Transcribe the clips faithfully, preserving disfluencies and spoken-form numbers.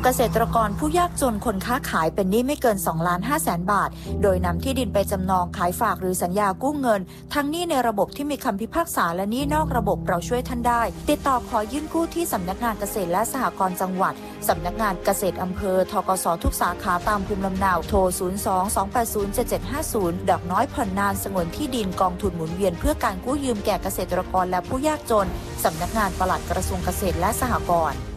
เกษตรกรผู้ยากจนคนค้าขายเป็นหนี้ไม่เกิน สองล้านห้าแสน บาทโดยนำที่ดินไปจำนองขายฝากหรือสัญญากู้เงินทั้งหนี้ในระบบที่มีคำพิพากษาและหนี้นอกระบบเราช่วยท่านได้ติดต่อขอยื่นกู้ที่สำนักงานเกษตรและสหกรณ์จังหวัดสำนักงานเกษตรอำเภอทกสทุกสาขาตามภูมิลำเนาโทรศูนย์ สอง สอง แปด ศูนย์ เจ็ด เจ็ด ห้า ศูนย์ดอกน้อยผ่อนนานสงวนที่ดินกองทุนหมุนเวียนเพื่อการกู้ยืมแก่เกษตรกรและผู้ยากจนสำนักงานปลัดกระทรวงเกษตรและสหกรณ์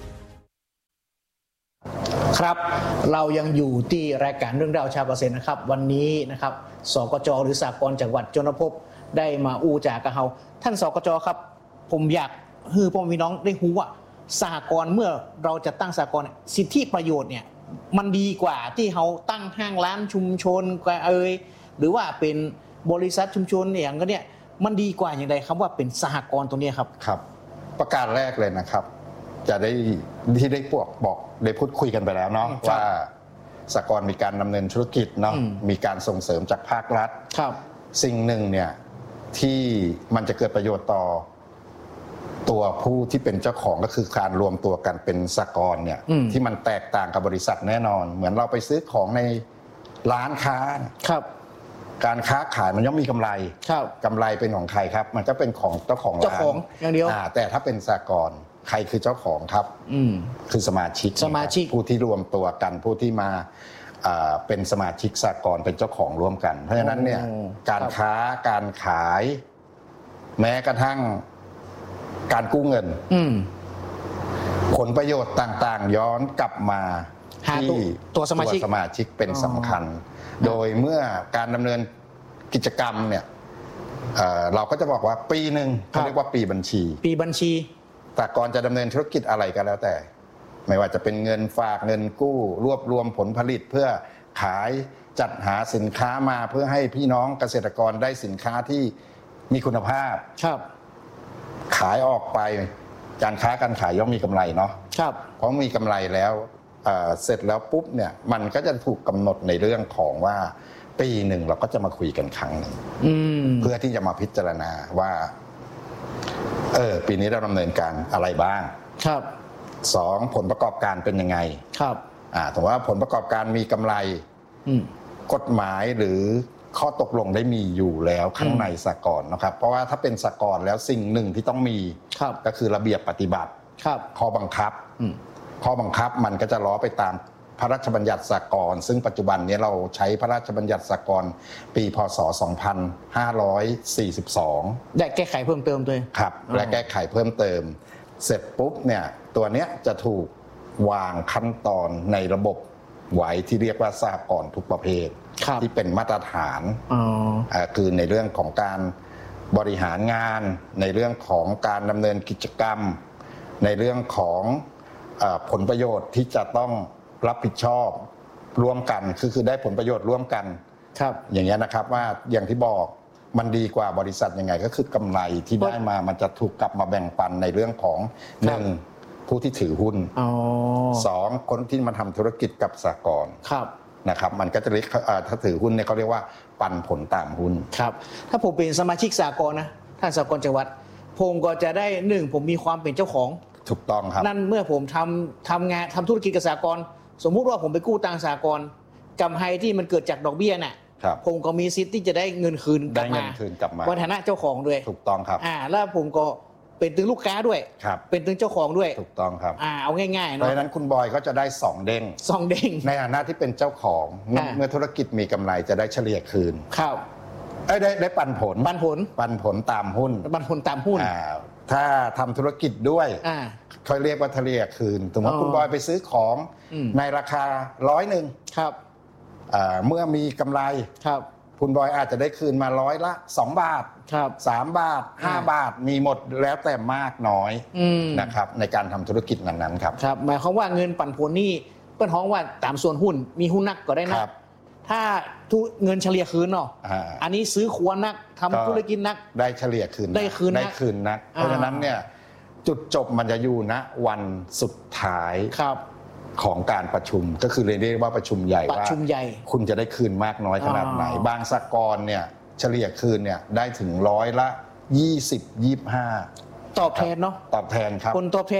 ครับเรายังอยู่ที่รายการเรื่องราวชาวเกษตรนะครับวันนี้นะครับสกจ.หรือสหกรณ์จังหวัดชลภพได้มาอู้จากกับเฮาท่านสกจ.ครับผมอยากให้พ่อพี่น้องได้รู้ว่าสหกรณ์เมื่อเราจะตั้งสหกรณ์สิทธิประโยชน์เนี่ยมันดีกว่าที่เขาตั้งห้างร้านชุมชนก็เอ่ยหรือว่าเป็นบริษัทชุมชนอย่างก็เนี่ยมันดีกว่าอย่างไรครับว่าเป็นสหกรณ์ตรงนี้ครับครับประการแรกเลยนะครับจะได้ที่ได้พวกบอกได้พูดคุยกันไปแล้วเนาะว่าสหกรณ์มีการดำเนินธุรกิจเนาะมีการส่งเสริมจากภาครัฐครับสิ่งหนึ่งเนี่ยที่มันจะเกิดประโยชน์ต่อตัวผู้ที่เป็นเจ้าของก็คือการรวมตัวกันเป็นสหกรณ์เนี่ยที่มันแตกต่างกับบริษัทแน่นอนเหมือนเราไปซื้อของในร้านค้าครับการค้าขายมันย่อมมีกำไรกำไรเป็นของใครครับมันก็เป็นของเจ้าของร้านเจ้าของอย่างเดียวแต่ถ้าเป็นสหกรณ์ใครคือเจ้าของครับคือสมาชิกสมาชิกผู้ที่รวมตัวกันผู้ที่มาเป็นสมาชิกสหกรณ์เป็นเจ้าของร่วมกันเพราะฉะนั้นเนี่ยการค้าการขายแม้กระทั่งการกู้เงินผลประโยชน์ต่างๆย้อนกลับมาที่ตัวสมาชิกสมาชิกเป็นสำคัญโดยเมื่อการดำเนินกิจกรรมเนี่ยเราก็จะบอกว่าปีหนึ่งเขาเรียกว่าปีบัญชีปีบัญชีแต่ก่อนจะดำเนินธุรกิจอะไรก็แล้วแต่ไม่ว่าจะเป็นเงินฝากเงินกู้รวบรวมผลผลิตเพื่อขายจัดหาสินค้ามาเพื่อให้พี่น้องเกษตรกรได้สินค้าที่มีคุณภาพครับขายออกไปการค้าการขายย่อมมีกำไรเนาะครับเพราะมีกำไรแล้วเสร็จแล้วปุ๊บเนี่ยมันก็จะถูกกำหนดในเรื่องของว่าปีหนึ่งเราก็จะมาคุยกันครั้งหนึ่งเพื่อที่จะมาพิจารณาว่าเออปีนี้เราดำเนินการอะไรบ้างครับสองผลประกอบการเป็นยังไงครับอ่าถือว่าผลประกอบการมีกำไรกฎหมายหรือข้อตกลงได้มีอยู่แล้วข้างในสหกรณ์นะครับเพราะว่าถ้าเป็นสหกรณ์แล้วสิ่งหนึ่งที่ต้องมีก็คือระเบียบปฏิบัติข้อบังคับข้อบังคับมันก็จะล้อไปตามพระราชบัญญัติสหกรณ์ซึ่งปัจจุบันนี้เราใช้พระราชบัญญัติสหกรณ์ปีพ.ศ. สองพันห้าร้อยสี่สิบสองได้แก้ไขเพิ่มเติมด้วยครับและแก้ไขเพิ่มเติมเสร็จปุ๊บเนี่ยตัวเนี้ยจะถูกวางขั้นตอนในระบบไว้ที่เรียกว่าสหกรณ์ทุกประเภทที่เป็นมาตรฐานคือในเรื่องของการบริหารงานในเรื่องของการดำเนินกิจกรรมในเรื่องของผลประโยชน์ที่จะต้องรับผิดชอบร่วมกันคือคือได้ผลประโยชน์ร่วมกันครับอย่างเงี้ยนะครับว่าอย่างที่บอกมันดีกว่าบริษัทยังไงก็คือกำไรที่ได้มามันจะถูกกลับมาแบ่งปันในเรื่องของหนึ่งผู้ที่ถือหุ้นสองคนที่มาทำธุรกิจกับสหกรณ์นะครับมันก็จะเรียกถ้าถือหุ้นเนี่ยเขาเรียกว่าปันผลตามหุ้นครับถ้าผมเป็นสมาชิกสหกรณ์นะท่านสหกรณ์จังหวัดผมก็จะได้หนึ่งผมมีความเป็นเจ้าของถูกต้องครับนั่นเมื่อผมทำทำงานทำธุรกิจกับสหกรณ์สมมุติว่าผมไปกู้ตังค์สหกรณ์กำไรที่มันเกิดจากดอกเบี้ยน่ะผมก็มีสิทธิ์ที่จะได้เงินคืนกลับมาในฐานะเจ้าของด้วยถูกต้องครับอ่าแล้วผมก็เป็นถึงลูกค้าด้วยเป็นถึงเจ้าของด้วยถูกต้องครับอ่าเอาง่ายๆเนาะเพราะฉะนั้นคุณบอยก็จะได้สองเด้งสองเด้งในฐานะที่เป็นเจ้าของเมื่อธุรกิจมีกำไรจะได้เฉลี่ยคืนครับได้ได้ปันผลปันผลปันผลตามหุ้นปันผลตามหุ้นอ่าถ้าทำธุรกิจด้วยเขาเรียกว่าเฉลี่ยคืนสมมติคุณบอยไปซื้อของในราคาร้อยหนึ่งครับเมื่อมีกำไรครับคุณบอยอาจจะได้คืนมาร้อยละสองบาทสามบาทห้าบาทมีหมดแล้วแต่มากน้อยนะครับในการทำธุรกิจนั้นๆครับครับหมายความว่าเงินปันผลนี่เปิ้ลฮ้องว่าตามส่วนหุ้นมีหุ้นนักก็ได้นะถ้าเงินเฉลี่ยคืนเนาะอันนี้ซื้อครัวนักทำธุรกิจนักได้เฉลี่ยคืนได้คืนได้คืนนักเพราะฉะนั้นเนี่ยจุดจบมันจะอยู่ณวันสุดท้ายของการประชุมก็คือเรียกว่าประชุมใหญ่ว่าคุณจะได้คืนมากน้อยขนาดไหนบางสหกรณ์เนี่ยเฉลี่ยคืนเนี่ยได้ถึงร้อยละยี่สิบ ยี่สิบห้าตอบแทนเนาะตอบแทนครับคนตอบแทน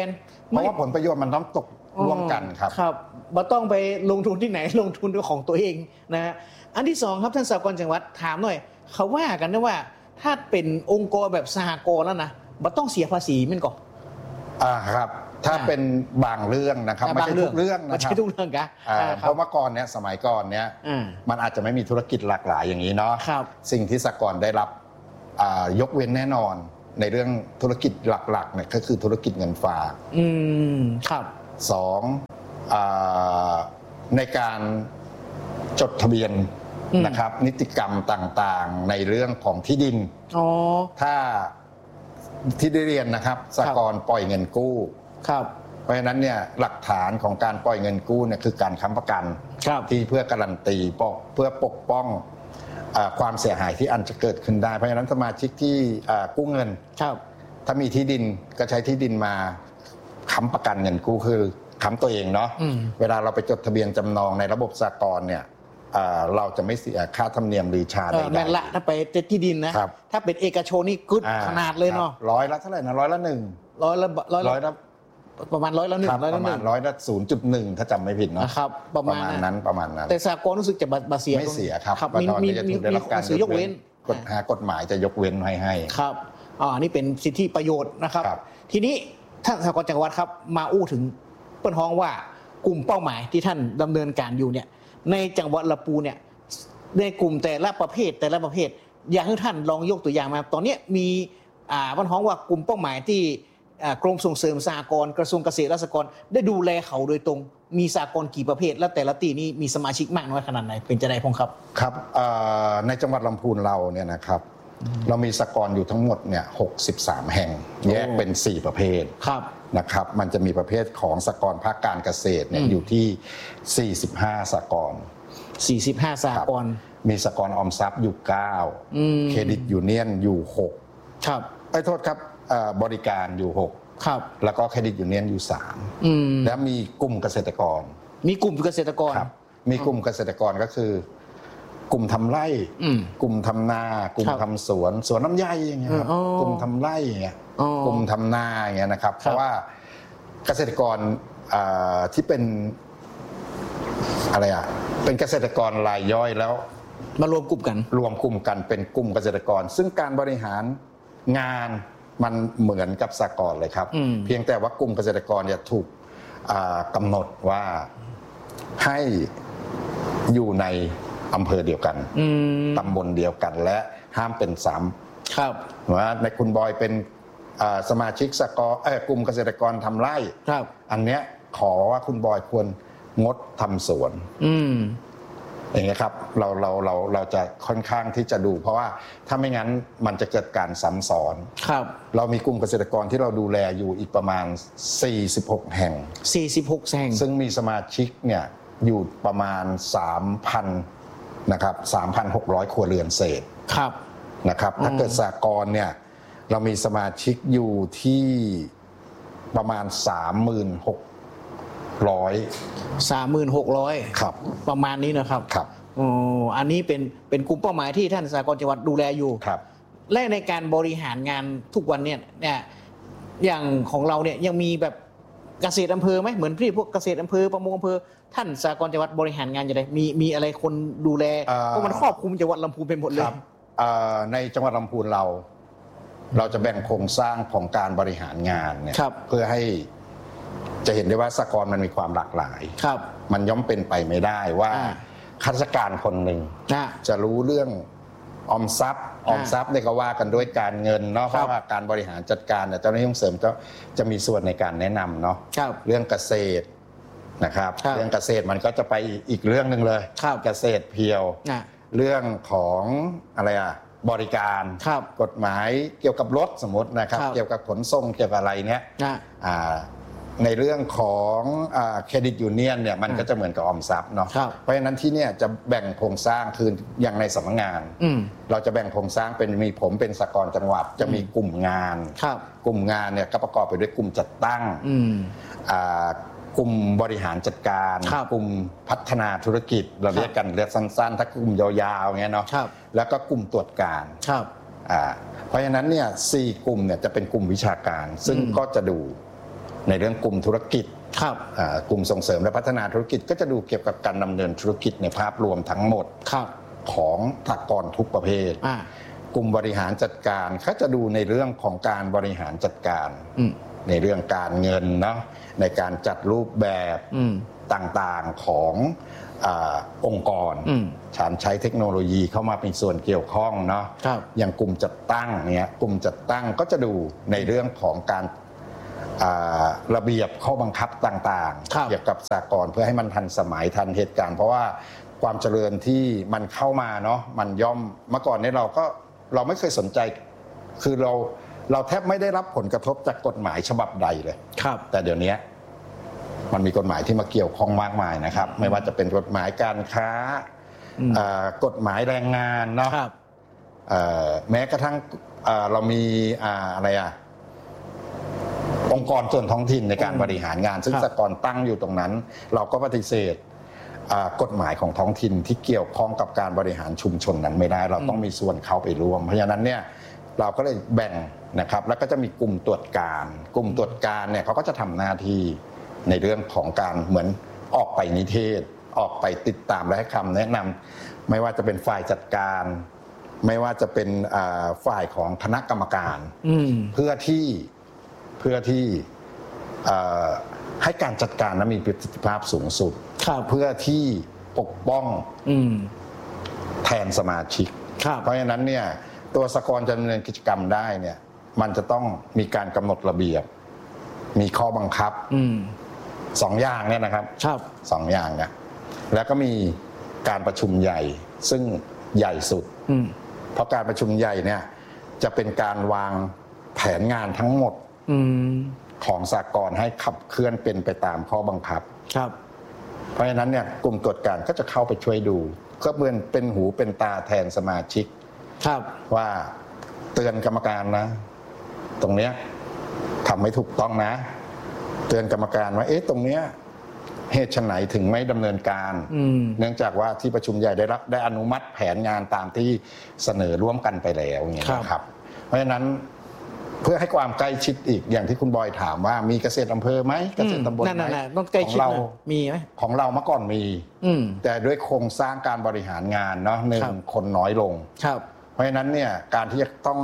เพราะว่าผลประโยชน์มันต้องตกร่วมกันครับครับบ่ต้องไปลงทุนที่ไหนลงทุนด้วยของตัวเองนะฮะอันที่สองครับท่านสหกรณ์จังหวัดถามหน่อยเขาว่ากันนะว่าถ้าเป็นองค์กรแบบสหกรณ์แล้วนะบ่ต้องเสียภาษีมันก่อนอ่าครับถ้าเป็นบางเรื่องนะครับไม่ใช่ทุกเรื่องนะครับไม่ใช่ทุกเรื่องกันเพราะเมื่อก่อนเนี้ยสมัยก่อนเนี้ยมันอาจจะไม่มีธุรกิจหลากหลายอย่างนี้เนาะสิ่งที่สหกรณ์ได้รับยกเว้นแน่นอนในเรื่องธุรกิจหลักๆเนี่ยก็คือธุรกิจเงินฝากอืมครับสองในการจดทะเบียนนะครับนิติกรรมต่างๆในเรื่องของที่ดินถ้าที่ได้เรียนนะครับสหกรณ์ปล่อยเงินกู้ครับเพราะฉะนั้นเนี่ยหลักฐานของการปล่อยเงินกู้เนี่ยคือการค้ำประกันที่เพื่อการันตีเพื่อปกป้องความเสียหายที่อันจะเกิดขึ้นได้เพราะฉะนั้นสมาชิกที่กู้เงินถ้ามีที่ดินก็ใช้ที่ดินมาค้ำประกันเงินกู้คือค้ำตัวเองเนาะเวลาเราไปจดทะเบียนจำนองในระบบสหกรณ์เนี่ยเราจะไม่เสียค่าธรรมเนียมรีชาร์จใดๆแม่นละถ้าไปที่ดินนะถ้าเป็นเอกชนนี่กึดขนาดเลยเนาะร้อยละเท่าไหร่นะร้อยละหนึ่งร้อยละร้อยละประมาณร้อยละหนึ่งร้อยละหนึ่งร้อยละศูนย์จุดหนึ่งถ้าจำไม่ผิดเนาะครับประมาณนั้นประมาณนั้นแต่สหกรณ์รู้สึกจะบาเสียไม่เสียครับมีมีมีมีการยกเว้นกฎหากฎหมายจะยกเว้นให้ให้ครับอ๋อนี่เป็นสิทธิประโยชน์นะครับทีนี้ท่านสหกรณ์จังหวัดครับมาอู้ถึงเปิ้นฮ้องว่ากลุ่มเป้าหมายที่ท่านดำเนินการอยู่เนี่ยในจังหวัดลำพูนเนี่ยในกลุ่มแต่ละประเภทแต่ละประเภทอยากให้ท่านลองยกตัวอย่างมาตอนนี้มีอ่าเปิ้นฮ้องว่ากลุ่มเป้าหมายที่กรมส่งเสริมสหกรณ์กระทรวงเกษตรและสหกรณ์ได้ดูแลเขาโดยตรงมีสหกรณ์กี่ประเภทและแต่ละตีนี้มีสมาชิกมากน้อยขนาดไหนเป็นจะได้พงครับครับในจังหวัดลำพูนเราเนี่ยนะครับเรามีสหกรณ์อยู่ทั้งหมดเนี่ยหกสิบสามแห่งแยกเป็นสี่ประเภทนะครับมันจะมีประเภทของสหกรณ์ภาคการเกษตรเนี่ยอยู่ที่สี่สิบห้าสหกรณ์สี่สิบห้าสหกรณ์มีสหกรณ์ออมทรัพย์อยู่เก้าเครดิตยูเนียนอยู่หกครับไอ้โทษครับบริการอยู่หกครับแล้วก็เครดิตยูเนียนอยู่สามแล้วมีกลุ่มเกษตรกรมีกลุ่มเกษตรกรครับมีกลุ่มเกษตรกรก็คือกลุ่มทำไร่กลุ่มทำนากลุ่มทำสวนสวนน้ำไยอย่างเงี้ยครับกลุ่มทำไร่อย่างเงี้ยกลุ่มทำนาอย่างเงี้ยนะครับเพราะว่าเกษตรกรที่เป็นอะไรอ่ะเป็นเกษตรกรรายย่อยแล้วมารวมกลุ่มกันรวมกลุ่มกันเป็นกลุ่มเกษตรกรซึ่งการบริหารงานมันเหมือนกับสหกรณ์เลยครับเพียงแต่ว่ากลุ่มเกษตรกรเนี่ยถูกกำหนดว่าให้อยู่ในอำเภอเดียวกันตำบลเดียวกันและห้ามเป็นซ้ำครับว่าในคุณบอยเป็นสมาชิกสหกรณ์กลุ่มเกษตรกรทำไร่ครับอันเนี้ยขอว่าคุณบอยควรงดทำสวนอย่างเงี้ยครับเราเราเราเราจะค่อนข้างที่จะดูเพราะว่าถ้าไม่งั้นมันจะเกิดการซ้ำซ้อนครับเรามีกลุ่มเกษตรกรที่เราดูแลอยู่อีกประมาณสี่สิบหกแห่งสี่สิบหกแห่งซึ่งมีสมาชิกเนี่ยอยู่ประมาณ สามพัน นะครับ สามพันหกร้อย ครัวเรือนเศษครับนะครับถ้าเกิดสหกรณ์เนี่ยเรามีสมาชิกอยู่ที่ประมาณ สามหมื่นหกร้อยสามหมื่นหกร้อยครับประมาณนี้นะครับครับอ๋ออันนี้เป็นเป็นกลุ่มเป้าหมายที่ท่านสหกรณ์จังหวัดดูแลอยู่ครับและในการบริหารงานทุกวันเนี่ยเนี่ยอย่างของเราเนี่ยยังมีแบบเกษตรอำเภอไหมเหมือนพี่พวกเกษตรอำเภอประมงอำเภอท่านสหกรณ์จังหวัดบริหารงานอย่างไรมีมีอะไรคนดูแลเพราะมันครอบคลุมจังหวัดลำพูนเป็นหมดเลยในจังหวัดลำพูนเราเราจะแบ่งโครงสร้างของการบริหารงานเนี่ยเพื่อให้จะเห็นได้ว่าสหกรณ์มันมีความหลากหลายมันย่อมเป็นไปไม่ได้ว่าข้าราชการคนหนึ่งจะรู้เรื่องออมทรัพย์ออมทรัพย์เนี่ยก็ว่ากันด้วยการเงินเนาะเพราะว่าการบริหารจัดการเนี่ยเจ้าหน้าที่ส่งเสริมจะจะมีส่วนในการแนะนำเนาะเรื่องเกษตรนะครับเรื่องเกษตรมันก็จะไปอีกเรื่องนึงเลยเกษตรเพียวเรื่องของอะไรอ่ะบริการกฎหมายเกี่ยวกับรถสมมตินะครับเกี่ยวกับขนส่งเกี่ยวกับอะไรเนี้ยในเรื่องของเครดิตยูเนียนเนี่ยมันก็จะเหมือนกับออมทรัพย์เนาะเพราะฉะนั้นที่เนี่ยจะแบ่งโครงสร้างคืออย่างในสำนักงานเราจะแบ่งโครงสร้างเป็นมีผมเป็นสหกรณ์จังหวัดจะมีกลุ่มงานกลุ่มงานเนี่ยก็ประกอบไปด้วยกลุ่มจัดตั้งกลุ่มบริหารจัดการกลุ่มพัฒนาธุรกิจเราเรียกกันเรียกสั้นๆถ้ากลุ่มยาวๆเงี้ยเนาะแล้วก็กลุ่มตรวจการเพราะฉะนั้นเนี่ยสี่กลุ่มเนี่ยจะเป็นกลุ่มวิชาการซึ่งก็จะดูในเรื่องกลุ่มธุรกิจครับกลุ่มส่งเสริมและพัฒนาธุรกิจก็จะดูเกี่ยวกับการดำเนินธุรกิจในภาพรวมทั้งหมดของสหกรณ์ทุกประเภทกลุ่มบริหารจัดการเขาจะดูในเรื่องของการบริหารจัดการในเรื่องการเงินเนาะในการจัดรูปแบบต่างๆขององค์กรฉันใช้เทคโนโลยีเข้ามาเป็นส่วนเกี่ยวข้องเนาะอย่างกลุ่มจัดตั้งเนี่ยกลุ่มจัดตั้งก็จะดูในเรื่องของการระเบียบข้อบังคับต่างๆเกี่ยวกับสหกรณ์เพื่อให้มันทันสมัยทันเหตุการณ์เพราะว่าความเจริญที่มันเข้ามาเนาะมันย่อมเมื่อก่อนนี้เราก็เราไม่เคยสนใจคือเราเราแทบไม่ได้รับผลกระทบจากกฎหมายฉบับใดเลยแต่เดี๋ยวนี้มันมีกฎหมายที่มาเกี่ยวข้องมากมายนะครับไม่ว่าจะเป็นกฎหมายการค้ากฎหมายแรงงานเนาะแม้กระทั่งเรามีอะไรอะองค์กรส่วนท้องถิ่นในการบริหารงานซึ่งสหกรณ์ตั้งอยู่ตรงนั้นเราก็ปฏิเสธกฎหมายของท้องถิ่นที่เกี่ยวข้องกับการบริหารชุมชนนั้นไม่ได้เราต้องมีส่วนเข้าไปร่วมเพราะฉะนั้นเนี่ยเราก็เลยแบ่งนะครับแล้วก็จะมีกลุ่มตรวจการกลุ่มตรวจการเนี่ยเขาก็จะทำหน้าที่ในเรื่องของการเหมือนออกไปนิเทศออกไปติดตามและให้คำแนะนำไม่ว่าจะเป็นฝ่ายจัดการไม่ว่าจะเป็นฝ่ายของคณะกรรมการเพื่อที่เพื่อที่ให้การจัดการนั้นมีประสิทธิภาพสูงสุดเพื่อที่ปกป้องแทนสมาชิกเพราะฉะนั้นเนี่ยตัวสหกรณ์จะดำเนินกิจกรรมได้เนี่ยมันจะต้องมีการกำหนดระเบียบมีข้อบังคับสองอย่างเนี่ยนะครับสองอย่างเนี่ยแล้วก็มีการประชุมใหญ่ซึ่งใหญ่สุดเพราะการประชุมใหญ่เนี่ยจะเป็นการวางแผนงานทั้งหมดของสหกรณ์ให้ขับเคลื่อนเป็นไปตามข้อบังคับครับเพราะฉะนั้นเนี่ยกลุ่มตรวจการก็จะเข้าไปช่วยดูก็เหมือนเป็นหูเป็นตาแทนสมาชิกครับว่าเตือนกรรมการนะตรงเนี้ยทำไม่ถูกต้องนะเตือนกรรมการว่าเอ๊ะตรงเนี้ยเหตุไฉนถึงไม่ดำเนินการเนื่องจากว่าที่ประชุมใหญ่ได้รับได้อนุมัติแผนงานตามที่เสนอร่วมกันไปแล้วอย่างเงี้ยนะครับเพราะฉะนั้นเพื่อให้ความใกล้ชิดอีกอย่างที่คุณบอยถามว่ามีเกษตรอำเภอไหมเกษตรตำบลไหมของเรามีไหมของเราเมื่อก่อนมีแต่ด้วยโครงสร้างการบริหารงานเนาะหนึ่งคนน้อยลงเพราะฉะนั้นเนี่ยการที่จะต้อง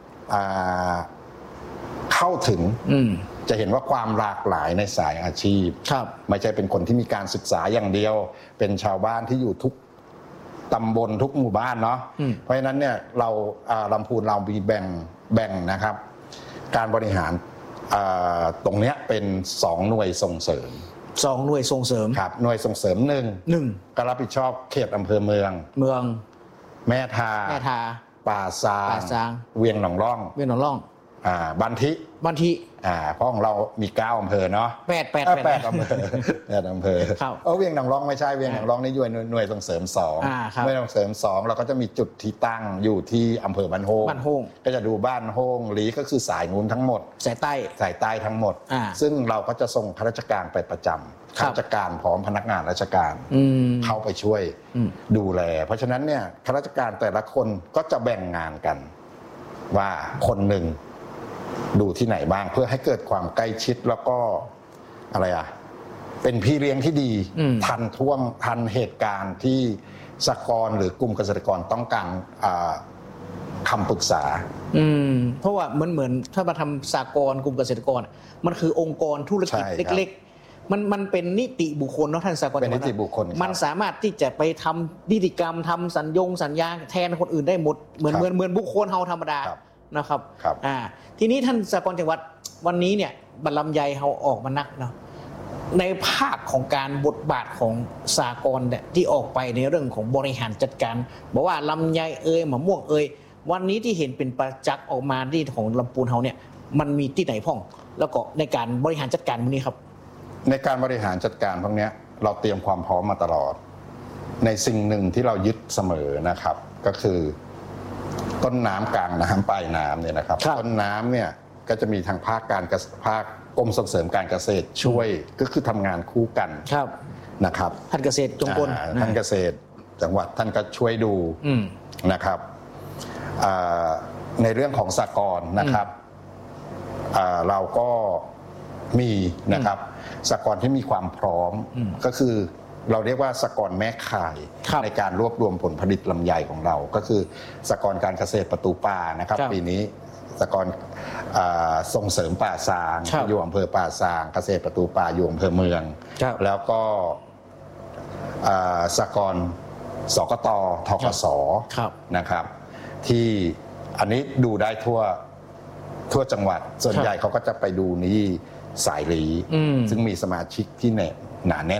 เข้าถึงจะเห็นว่าความหลากหลายในสายอาชีพไม่ใช่เป็นคนที่มีการศึกษาอย่างเดียวเป็นชาวบ้านที่อยู่ทุกตำบลทุกหมู่บ้านเนาะเพราะฉะนั้นเนี่ยเราลำพูนเรามีแบ่งแบ่งนะครับการบริหารตรงนี้เป็นสองหน่วยส่งเสริมสองหน่วยส่งเสริมครับหน่วยส่งเสริมหนึ่งหนึ่งก็รับผิดชอบเขตอำเภอเมืองเมืองแม่ทาแม่ทาป่าซางป่าซางเวียงหนองร่องเวียงหนองร่องอ่าบันทิบันทิอ่าเพราะของเรามีเก้าอำเภอเนาะแปดแปดแปดอำเภอแปดอำเภอเออเวียงหนองร่องไม่ใช่เวียงหนองร่องนี่อยู่หน่วยส่งเสริมสองหน่วยส่งเสริมสองเราก็จะมีจุดที่ตั้งอยู่ที่อำเภอบ้านโฮงบ้านโฮงก็จะดูบ้านโฮงหลีก็คือสายนู้นทั้งหมดสายใต้สายใต้ทั้งหมดซึ่งเราก็จะส่งข้าราชการไปประจำข้าราชการพร้อมพนักงานราชการเข้าไปช่วยดูแลเพราะฉะนั้นเนี่ยข้าราชการแต่ละคนก็จะแบ่งงานกันว่าคนหนึ่งดูที่ไหนบ้างเพื่อให้เกิดความใกล้ชิดแล้วก็อะไรอ่ะเป็นพี่เลี้ยงที่ดีทันท่วงทันเหตุการณ์ที่สหกรณ์หรือกลุ่มเกษตรกรต้องการคำปรึกษาเพราะว่ามันเหมือนถ้ามาทำสหกรณ์กลุ่มเกษตรกรมันคือองค์กรธุรกิจเล็กๆมันมันเป็นนิติบุคคลเนาะท่านสหกรณ์เป็นนิติบุคคลมันสามารถที่จะไปทำนิติกรรมทำสัญญงสัญญาแทนคนอื่นได้หมดเหมือนเหมือนเหมือนบุคคลเฮาธรรมดานะครับอ่าทีนี้ท่านสหกรณ์จังหวัดวันนี้เนี่ยบรรลัมไยเฮาออกมานักเนาะในภาคของการบทบาทของสหกรณ์เนี่ยที่ออกไปในเรื่องของบริหารจัดการบอกว่าลำไยเอ่ยมะม่วงเอ่ยวันนี้ที่เห็นเป็นประจักษ์ออกมาที่ของลำพูนเฮาเนี่ยมันมีที่ไหนพ่องแล้วก็ในการบริหารจัดการพวกนี้ครับในการบริหารจัดการพวกนี้เราเตรียมความพร้อมมาตลอดในสิ่งหนึ่งที่เรายึดเสมอนะครับก็คือต้นน้ำกลางน้ำปลายน้ำเนี่ยนะครับต้นน้ำเนี่ยก็จะมีทางภาคการภาคกรมส่งเสริมการเกษตรช่วยก็คือทำงานคู่กันนะครับท่านเกษตรจงกลท่านเกษตรจังหวัดท่านก็ช่วยดูนะครับในเรื่องของสหกรณ์นะครับเราก็มีนะครับสหกรณ์ที่มีความพร้อมก็คือเราเรียกว่าสหกรณ์แม่ข่ายในการรวบรวมผลผลิตลำไยของเราก็คือสหกรณ์การเกษตรประตูป่านะครับปีนี้สหกรณ์ส่งเสริมป่าซางอยู่อำเภอป่าซางเกษตรประตูป่าอยู่อำเภอเมืองแล้วก็สหกรณ์สกต.ทกส.นะครับที่อันนี้ดูได้ทั่วทั่วจังหวัดส่วนใหญ่เขาก็จะไปดูนี่สายลีซึ่งมีสมาชิกที่หนาแน่น